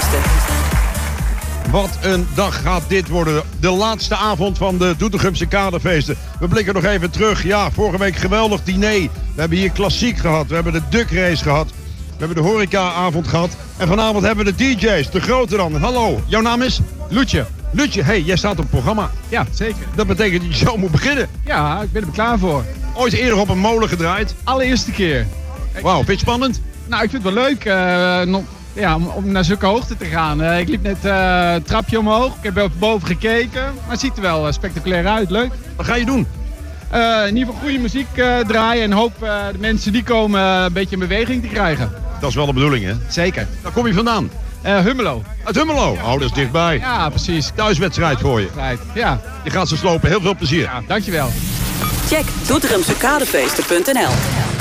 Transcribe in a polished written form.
Kadefeesten. Wat een dag gaat dit worden. De laatste avond van de Doetinchemse Kadefeesten. We blikken nog even terug. Ja, vorige week geweldig diner. We hebben hier klassiek gehad. We hebben de Duck Race gehad. We hebben de horecaavond gehad. En vanavond hebben we de DJ's. De grote dan. Hallo, jouw naam is? Loetje. Lutje, hey, jij staat op het programma. Ja, zeker. Dat betekent dat je zo moet beginnen. Ja, ik ben er klaar voor. Ooit eerder op een molen gedraaid. Allereerste keer. Wauw, vind je het spannend? Nou, ik vind het wel leuk om naar zulke hoogte te gaan. Ik liep net het trapje omhoog. Ik heb even boven gekeken. Maar het ziet er wel spectaculair uit. Leuk. Wat ga je doen? In ieder geval goede muziek draaien. En hoop de mensen die komen een beetje in beweging te krijgen. Dat is wel de bedoeling, hè? Zeker. Waar kom je vandaan? Hummelo. Uit Hummelo? Oh, dat is dichtbij. Ja, precies. Thuiswedstrijd voor je. Ja. Je gaat ze slopen. Heel veel plezier. Ja, dankjewel. Check Doetinchemsekadefeesten.nl